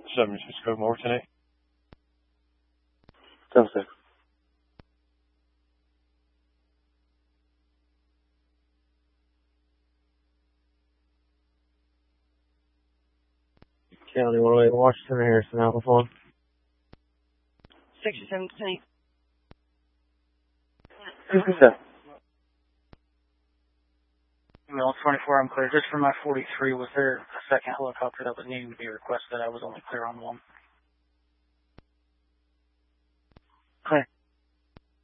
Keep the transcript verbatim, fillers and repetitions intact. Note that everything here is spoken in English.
San Francisco, Morton eight. ten six. County one oh eight, Washington, Harrison, Alpha One. six seventeen. Yeah. Email twenty-four, I'm clear. Just for my forty-three, was there a second helicopter that was needing to be requested? I was only clear on one. Clear.